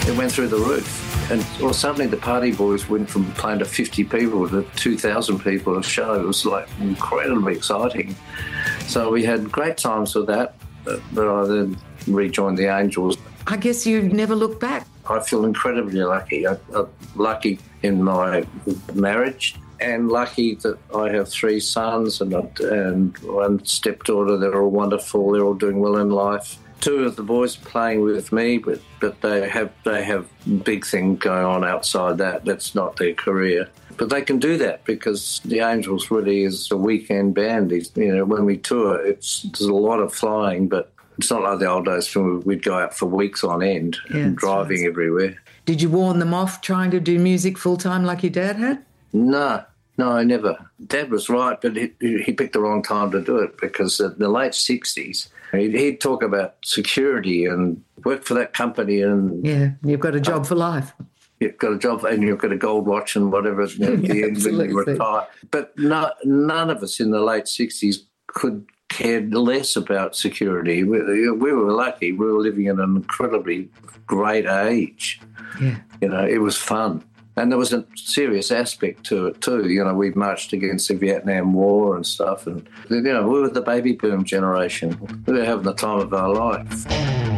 it went through the roof. And well, suddenly the Party Boys went from playing to 50 people to 2,000 people a show. It was like incredibly exciting. So we had great times with that, but I then rejoined the Angels. I guess you never look back. I feel incredibly lucky. I'm lucky in my marriage and lucky that I have 3 sons and one stepdaughter. They're all wonderful. They're all doing well in life. 2 of the boys are playing with me, but they have big things going on outside that. That's not their career. But they can do that because the Angels really is a weekend band. When we tour, there's a lot of flying, but it's not like the old days when we'd go out for weeks on end, driving everywhere. Did you warn them off trying to do music full-time like your dad had? No, never. Dad was right, but he picked the wrong time to do it because in the late 60s, he'd talk about security and work for that company. And yeah, you've got a job for life. You've got a job and you've got a gold watch and whatever at the end when you retire. But none of us in the late 60s cared less about security. We were lucky. We were living in an incredibly great age. Yeah. It was fun. And there was a serious aspect to it too. We marched against the Vietnam War and stuff. And, we were the baby boom generation. We were having the time of our life.